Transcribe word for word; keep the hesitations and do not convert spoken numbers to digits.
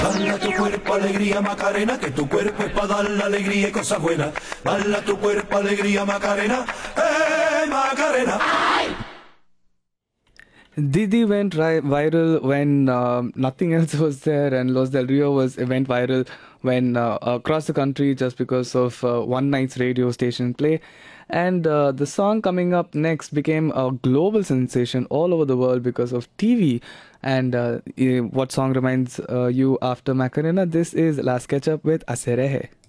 Dale a tu cuerpo alegría Macarena, que tu cuerpo es para dar la alegría y cosas buenas. Dale a tu cuerpo alegría Macarena, eh Macarena. Didi went ri- viral when um, nothing else was there, and Los Del Rio was went viral when uh, across the country just because of uh, one night's radio station play. And uh, the song coming up next became a global sensation all over the world because of T V. And uh, eh, what song reminds uh, you after Macarena? This is Las Ketchup with Aserehe.